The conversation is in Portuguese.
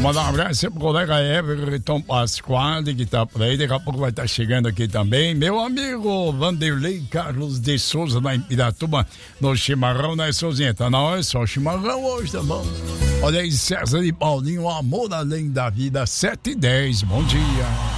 Mandar um abraço pro colega Everton Pasquale, que tá por aí. Daqui a pouco vai estar chegando aqui também. Meu amigo Vanderlei Carlos de Souza, na Piratuba, no chimarrão, né, Souzinha? Tá na hora, só chimarrão hoje, tá bom? Olha aí, César e Paulinho, o amor além da vida, 7h10. Bom dia.